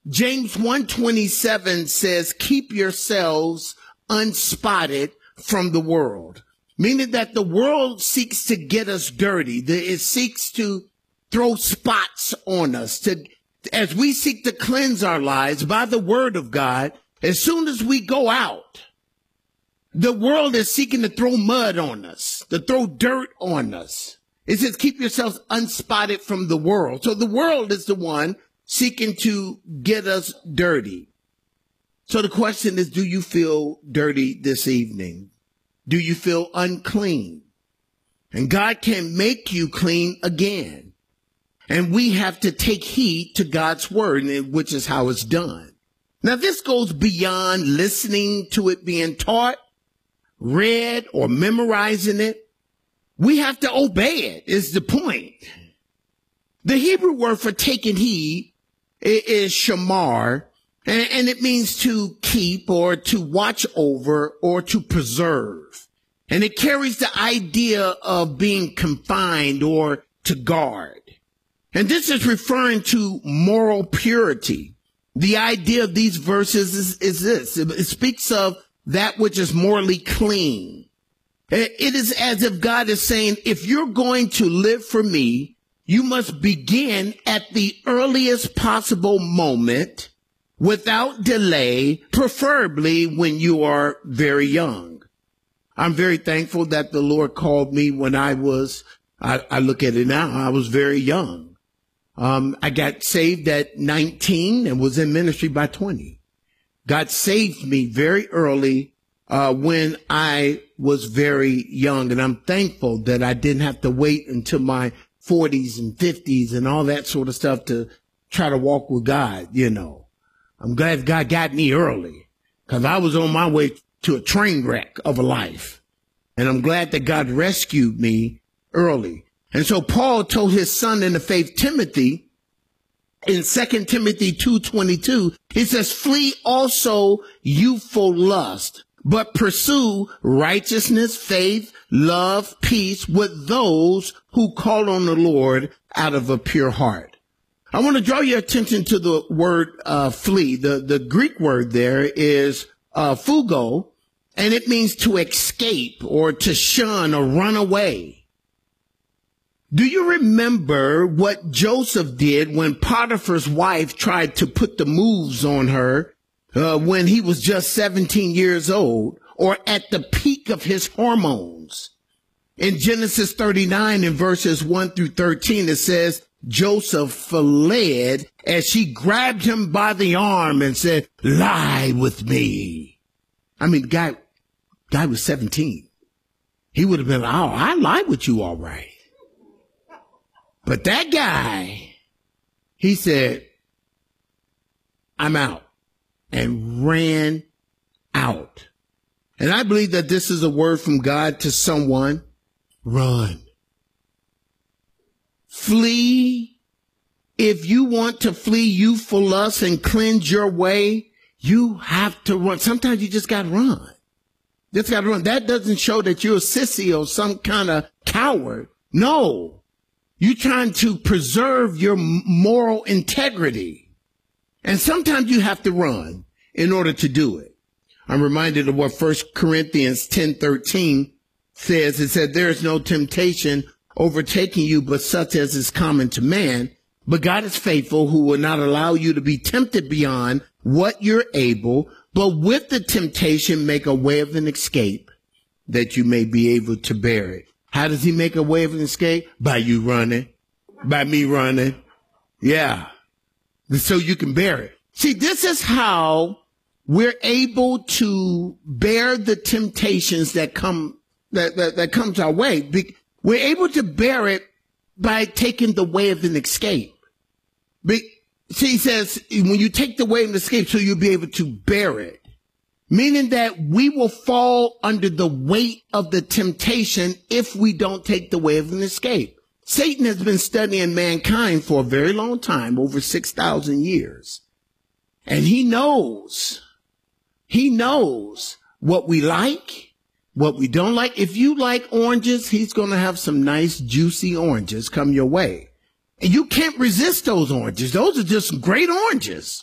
James 1:27 says, keep yourselves unspotted from the world, meaning that the world seeks to get us dirty. It seeks to throw spots on us. As we seek to cleanse our lives by the word of God, as soon as we go out, the world is seeking to throw mud on us, to throw dirt on us. It says, keep yourselves unspotted from the world. So the world is the one seeking to get us dirty. So the question is, do you feel dirty this evening? Do you feel unclean? And God can make you clean again. And we have to take heed to God's word, which is how it's done. Now, this goes beyond listening to it being taught, read, or memorizing it. We have to obey it, is the point. The Hebrew word for taking heed is shamar, and it means to keep or to watch over or to preserve. And it carries the idea of being confined or to guard. And this is referring to moral purity. The idea of these verses is this. It speaks of that which is morally clean. It is as if God is saying, if you're going to live for me, you must begin at the earliest possible moment without delay, preferably when you are very young. I'm very thankful that the Lord called me when I look at it now, I was very young. I got saved at 19 and was in ministry by 20. God saved me very early when I was very young, and I'm thankful that I didn't have to wait until my 40s and 50s and all that sort of stuff to try to walk with God, you know. I'm glad God got me early because I was on my way to a train wreck of a life. And I'm glad that God rescued me early. And so Paul told his son in the faith, Timothy, in 2 Timothy 2:22, he says, flee also youthful lust, but pursue righteousness, faith, love, peace with those who call on the Lord out of a pure heart. I want to draw your attention to the word flee. The Greek word there is fugo, and it means to escape or to shun or run away. Do you remember what Joseph did when Potiphar's wife tried to put the moves on her when he was just 17 years old or at the peak of his hormones? In Genesis 39 in verses 1 through 13, it says, Joseph fled as she grabbed him by the arm and said, lie with me. I mean, the guy was 17. He would have been, oh, I lie with you all right. But that guy, he said, I'm out, and ran out. And I believe that this is a word from God to someone. Run. Flee. If you want to flee youthful lust and cleanse your way, you have to run. Sometimes you just got to run. Just got to run. That doesn't show that you're a sissy or some kind of coward. No. You're trying to preserve your moral integrity. And sometimes you have to run in order to do it. I'm reminded of what 1 Corinthians 10:13 says. It said, there is no temptation overtaking you but such as is common to man. But God is faithful, who will not allow you to be tempted beyond what you're able, but with the temptation make a way of an escape that you may be able to bear it. How does he make a way of an escape? By you running, by me running. Yeah. So you can bear it. See, this is how we're able to bear the temptations that come our way. We're able to bear it by taking the way of an escape. See, he says, when you take the way of an escape, so you'll be able to bear it. Meaning that we will fall under the weight of the temptation if we don't take the way of an escape. Satan has been studying mankind for a very long time, over 6,000 years. And he knows what we like, what we don't like. If you like oranges, he's going to have some nice juicy oranges come your way. And you can't resist those oranges. Those are just great oranges.